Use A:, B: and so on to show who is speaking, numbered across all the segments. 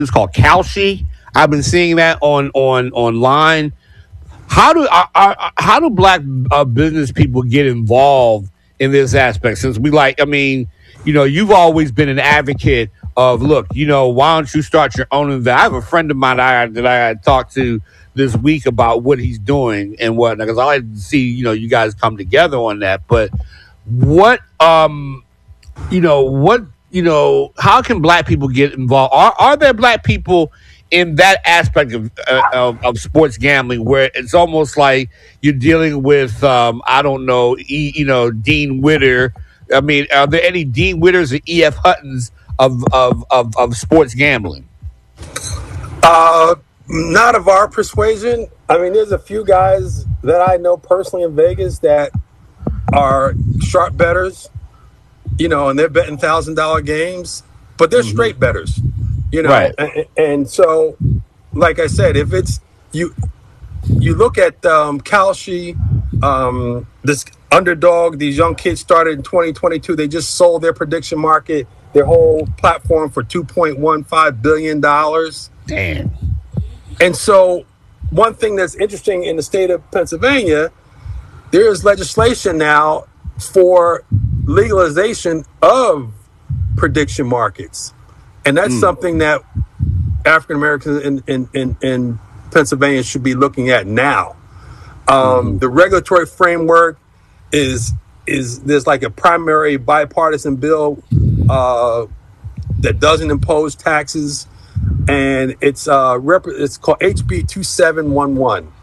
A: It's called Kalshi. I've been seeing that on online. How do black business people get involved in this aspect? Since I mean, you've always been an advocate of, look, why don't you start your own event? I have a friend of mine that I talked to this week about what he's doing and whatnot, because I like to see, you guys come together on that. But what, what, how can black people get involved? Are there black people in that aspect of sports gambling, where it's almost like you're dealing with I don't know, Dean Witter? I mean, are there any Dean Witters or E.F. Huttons of sports gambling?
B: Not of our persuasion. I mean, there's a few guys that I know personally in Vegas that are sharp bettors, and they're betting $1,000 games, but they're straight bettors.
A: Right.
B: And so, like I said, if it's you look at Kalshi, this underdog, these young kids started in 2022. They just sold their prediction market, their whole platform, for $2.15 billion.
A: Damn.
B: And so, one thing that's interesting in the state of Pennsylvania, there is legislation now for legalization of prediction markets. And that's something that African Americans in Pennsylvania should be looking at now. The regulatory framework is there's like a primary bipartisan bill that doesn't impose taxes, and it's called HB 2711,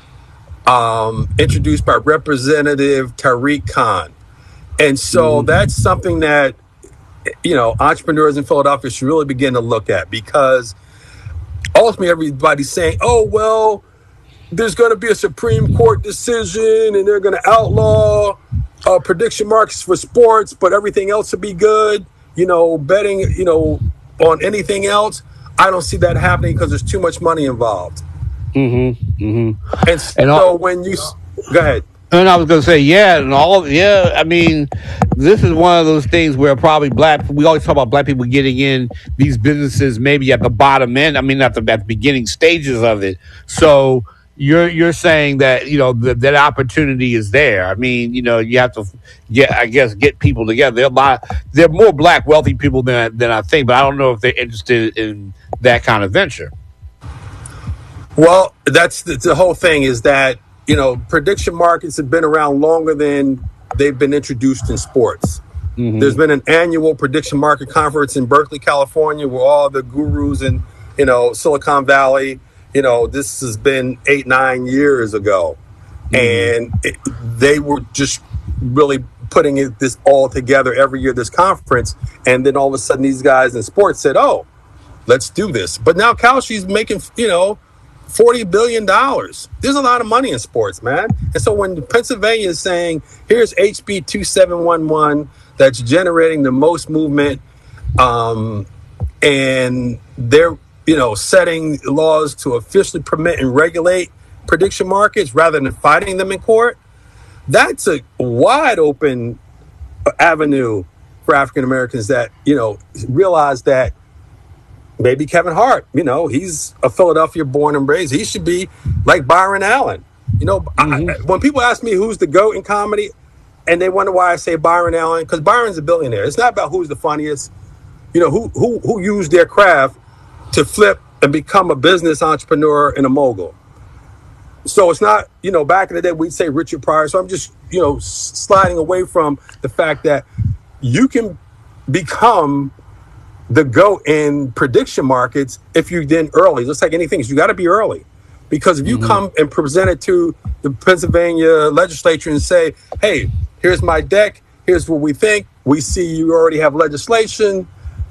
B: introduced by Representative Tariq Khan. And so that's something that entrepreneurs in Philadelphia should really begin to look at, because ultimately everybody's saying, oh, well, there's going to be a Supreme Court decision and they're going to outlaw prediction markets for sports, but everything else will be good. Betting, on anything else. I don't see that happening because there's too much money involved. And so when you go ahead.
A: And I was going to say, I mean, this is one of those things where probably we always talk about black people getting in these businesses maybe at the bottom end. I mean, at the beginning stages of it. So you're saying that, that opportunity is there. I mean, you have to get people together. There are more black wealthy people than I think, but I don't know if they're interested in that kind of venture.
B: Well, that's the whole thing, is that prediction markets have been around longer than they've been introduced in sports. There's been an annual prediction market conference in Berkeley, California, where all the gurus in, Silicon Valley, this has been 8-9 years ago. And they were just really putting this all together every year, this conference. And then all of a sudden these guys in sports said, oh, let's do this. But now Kalshi's making, $40 billion. There's a lot of money in sports, man. And so when Pennsylvania is saying, here's HB 2711 that's generating the most movement, and they're, setting laws to officially permit and regulate prediction markets rather than fighting them in court, that's a wide open avenue for African Americans that, realize that maybe Kevin Hart, he's a Philadelphia born and raised. He should be like Byron Allen. When people ask me who's the GOAT in comedy, and they wonder why I say Byron Allen, because Byron's a billionaire. It's not about who's the funniest, who used their craft to flip and become a business entrepreneur and a mogul. So it's not, back in the day, we'd say Richard Pryor. So I'm just, sliding away from the fact that you can become the GOAT in prediction markets if you then early. Just like anything, you got to be early, because if you come and present it to the Pennsylvania legislature and say, hey, here's my deck, here's what we think, we see you already have legislation,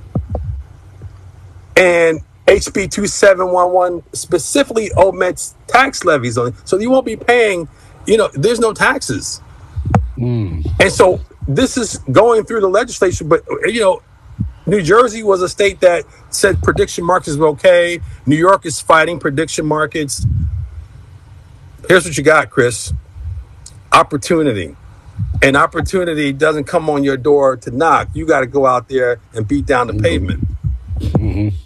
B: and HB 2711 specifically omits tax levies on it, so you won't be paying, there's no taxes. And so this is going through the legislature, but New Jersey was a state that said prediction markets were okay. New York is fighting prediction markets. Here's what you got, Chris. Opportunity. And opportunity doesn't come on your door to knock. You got to go out there and beat down the pavement.